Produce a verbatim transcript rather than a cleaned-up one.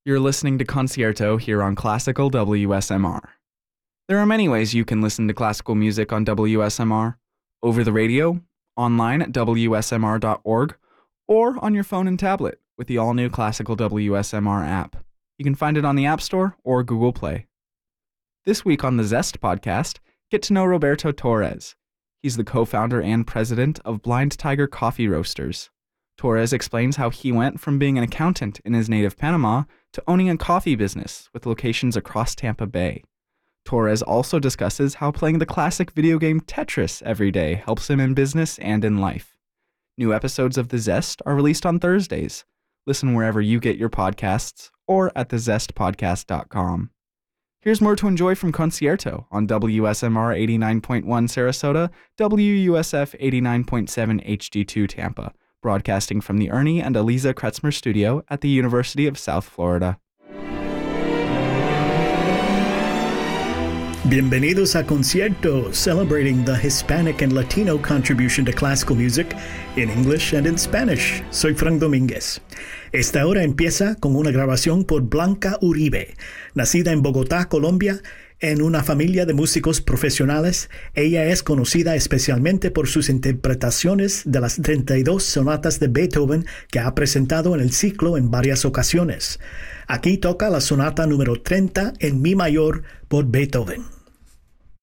You're listening to Concierto here on Classical W S M R. There are many ways you can listen to classical music on W S M R: over the radio, online at W S M R dot org, or on your phone and tablet with the all-new Classical W S M R app. You can find it on the App Store or Google Play. This week on the Zest podcast, get to know Roberto Torres. He's the co-founder and president of Blind Tiger Coffee Roasters. Torres explains how he went from being an accountant in his native Panama to owning a coffee business with locations across Tampa Bay. Torres also discusses how playing the classic video game Tetris every day helps him in business and in life. New episodes of The Zest are released on Thursdays. Listen wherever you get your podcasts or at the zest podcast dot com. Here's more to enjoy from Concierto on W S M R eighty-nine point one Sarasota, W U S F eighty-nine point seven H D two Tampa, broadcasting from the Ernie and Eliza Kretzmer studio at the University of South Florida. Bienvenidos a Concierto, celebrating the Hispanic and Latino contribution to classical music in English and in Spanish. Soy Frank Domínguez. Esta hora empieza con una grabación por Blanca Uribe. Nacida en Bogotá, Colombia, en una familia de músicos profesionales, ella es conocida especialmente por sus interpretaciones de las treinta y dos sonatas de Beethoven que ha presentado en el ciclo en varias ocasiones. Aquí toca la sonata número treinta en Mi mayor por Beethoven.